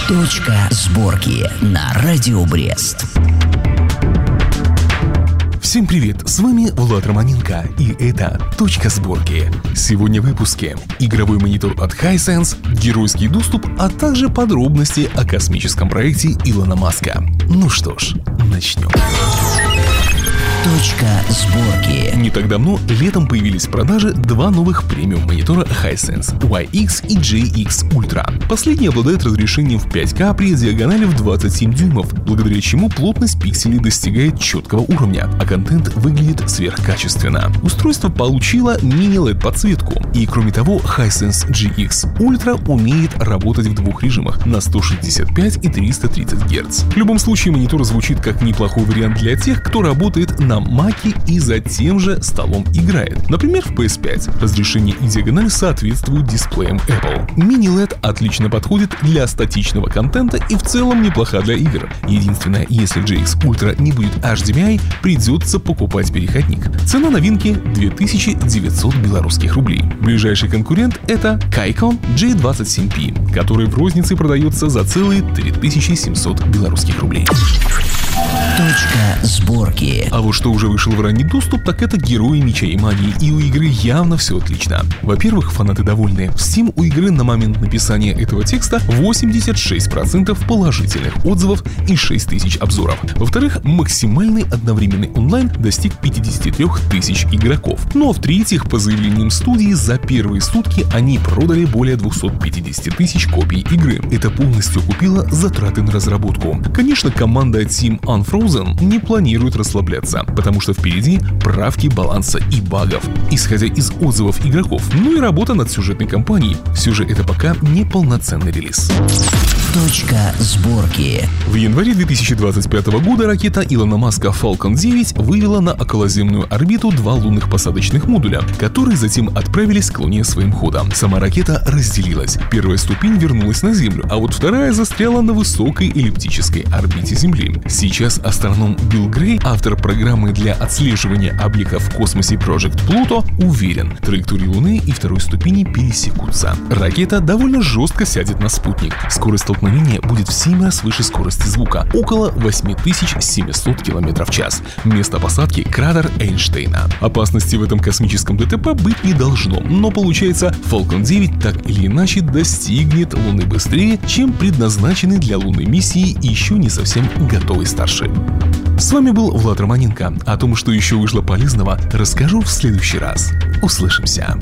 Точка сборки на Радио Брест. Всем привет, с вами Влад Романенко, и это «Точка сборки». Сегодня в выпуске игровой монитор от Hisense, геройский доступ, а также подробности о космическом проекте Илона Маска. Ну что ж, начнем. Точка сборки. Не так давно летом появились в продаже два новых премиум монитора Hisense YX и JX Ultra. Последний обладает разрешением в 5К при диагонали в 27 дюймов, благодаря чему плотность пикселей достигает четкого уровня, а контент выглядит сверхкачественно. Устройство получило мини-LED подсветку, и кроме того Hisense GX Ultra умеет работать в двух режимах на 165 и 330 Гц. В любом случае монитор звучит как неплохой вариант для тех, кто работает на Маке и за тем же столом играет. Например, в PS5. Разрешение и диагональ соответствуют дисплеям Apple. Мини-LED отлично подходит для статичного контента и в целом неплоха для игр. Единственное, если в GX Ultra не будет HDMI, придется покупать переходник. Цена новинки 2900 белорусских рублей. Ближайший конкурент это Kaycon J27P, который в рознице продается за целые 3700 белорусских рублей. Точка сборки. А вот что уже вышел в ранний доступ, так это Герои Меча и Магии, и у игры явно все отлично. Во-первых, фанаты довольны. В Steam у игры на момент написания этого текста 86% положительных отзывов и 6000 обзоров. Во-вторых, максимальный одновременный онлайн достиг 53 тысяч игроков. Ну а в-третьих, по заявлениям студии, за первые сутки они продали более 250 тысяч копий игры. Это полностью окупило затраты на разработку. Конечно, команда Team Unfrozen не планирует расслабляться, потому что впереди правки баланса и багов, исходя из отзывов игроков, ну и работа над сюжетной кампанией. Все же это пока не полноценный релиз. Точка сборки. В январе 2025 года ракета Илона Маска Falcon 9 вывела на околоземную орбиту два лунных посадочных модуля, которые затем отправились к Луне своим ходом. Сама ракета разделилась. Первая ступень вернулась на Землю, а вот вторая застряла на высокой эллиптической орбите Земли. Сейчас астроном Билл Грей, автор программы для отслеживания объектов в космосе Project Pluto, уверен, траектории Луны и второй ступени пересекутся. Ракета довольно жестко сядет на спутник. Скорость столкновения будет в 7 раз выше скорости звука, около 8700 км в час. Место посадки — кратер Эйнштейна. Опасности в этом космическом ДТП быть не должно, но получается, Falcon 9 так или иначе достигнет Луны быстрее, чем предназначенный для лунной миссии еще не совсем готовый Starship. С вами был Влад Романенко. О том, что еще вышло полезного, расскажу в следующий раз. Услышимся.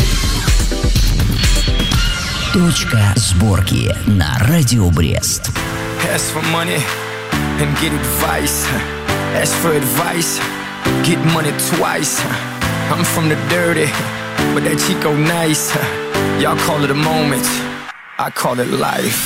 Точка сборки на Радио Брест. Ask for money and get advice. Ask for advice, get money twice. I'm from the dirty, but that Chico nice. Y'all call it a moment, I call it life.